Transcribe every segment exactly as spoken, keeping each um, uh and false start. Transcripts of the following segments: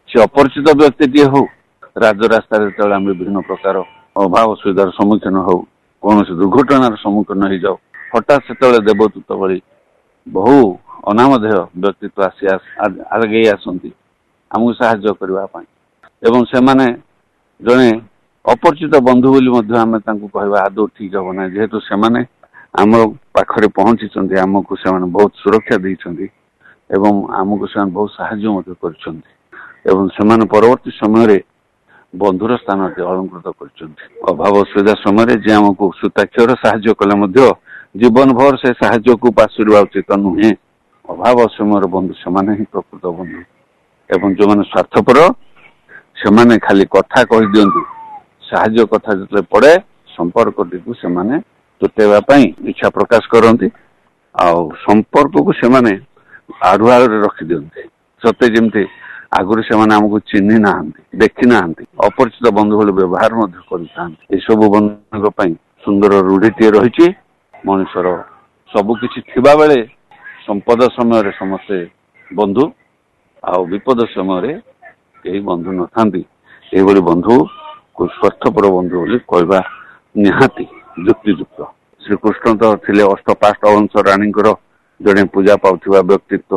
से अपरिचित व्यक्ति हो राजरास्त विभिन्न प्रकार अभाव असुविधार सम्मुखीन हो कौन दुर्घटनार सम्मुखीन हो जाओ हठात से देवदूत भली बहु अनामधेय व्यक्तित्व आसी आगे आसती आमको साहाय्य करने एवं से माने जड़े अपरिचित बंधु बोली आम कहवा आदौ ठीक हम ना जेहेतु से आम पाखरे पहुंची आमको से बहुत सुरक्षा देती एवं आमको से बहुत साहाय्य कर परवर्ती समय बंधुर स्थान अलंकृत कर अभाव असुविधा समय जे आमको सुताक्षर साहाय्य कले जीवन भर से साहाय्य को पासुरवा उचित नुहे अभाव समय बंधु से ही प्रकृत बंधु एवं जो मैंने स्वार्थपर से खाली कथा कही दिंतु साहाय्य कथा जो पड़े संपर्क टी से तुटेवा इच्छा प्रकाश करती संपर्क को से आड़ुआ रखी दिखते सत्य जमी आगुरी से आमको चिन्ह ना देखी ना अपरिचित बंधु भले व्यवहार कर सब बंधु सुंदर रूढ़ीटे रही मनुष्यर सबकि थिबा बेले संपद समय समस्ते बंधु आ विपद समय कई बंधु न था बंधु को स्वार्थपर बंधु बोली कहवा निहाती युक्तियुक्त श्रीकृष्ण तो थे अष्टपाष्ट अंश राणी जड़े पूजा पाउथिबा व्यक्तित्व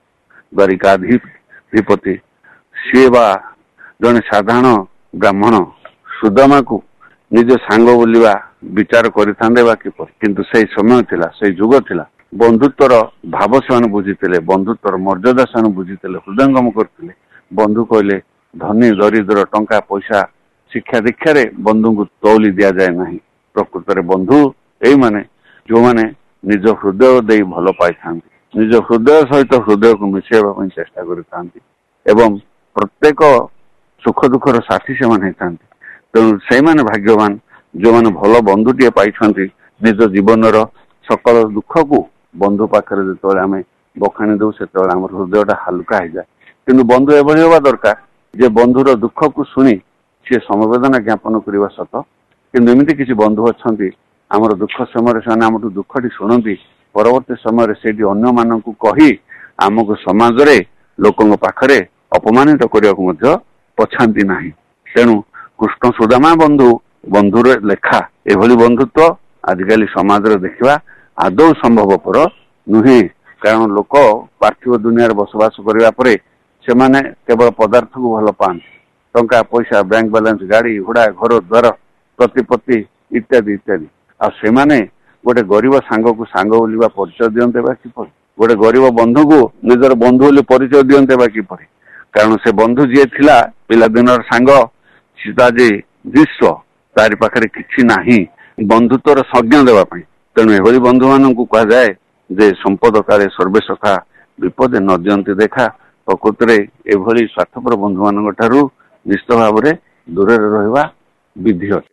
द्वारिकाधिपति सी बा जड़े साधारण ब्राह्मण सुदामा को निज सांग बोलिबा विचार करें किंतु से समय थिला से जुग थिला बंधुत्वर भाव से बुझीते बंधुत्वर मर्यादा से बुझीते हृदयंगम करते बंधु कहले धनी दरिद्र टंका पैसा शिक्षा दीक्षा रे बंधु को तौली दि जाए ना प्रकृत में बंधु यही माने जो माने निज हृदय दे भल पाई था निज हृदय सहित हृदय को मिसेवा चेष्टा करते प्रत्येक सुख दुखर साथी से तेणु से भाग्यवान जो मैंने भल बंधुटे पाई निज जीवन सकल दुख को बंधु पाखे जो आम बखाणी दू से आम हृदयटा हालुका हो जाए कि बंधु एभली हवा दरकार जे बंधुर दुख को शुणी सी समवेदना ज्ञापन करने सत किमती किसी बंधु अच्छा आमर दुख समय से आम दुखटी शुणती परवर्ती समय से अन्य मान कही आमको समाज रे लोकों पाखरे अपमानित करने पछाती ना तेणु कृष्ण सुदामा बंधु बंधुर लेखा एभली बंधुत्व आजिकल समाज देखा आदौ संभवपर नुहे कारण लोक पार्थिव दुनिया बसवास करने से माने केवल पदार्थ को भल पाते टंका पैसा बैंक बैलेंस गाड़ी घोड़ा घर द्वार प्रतिपत्ति इत्यादि इत्यादि आने गोटे गरीब सांग को सांग बोलिबा परिचय दियंते बा किपर गोटे गरीब बंधु को निजर बंधु बोली परिचय दियंते बा किपर कारण से बंधु जी थिला पिला दिनर सांग सीता जी विश्व तारि पाखरे किछि नाही बंधुत्वर संज्ञा देवा पई तेणु एभली बंधु मान को कहा जाए जे संपद काले सर्वे सखा विपदे न दियंती देखा प्रकृत में एभली स्वार्थपर बंधु मान निश्चित भाव में दूर रहा विधि।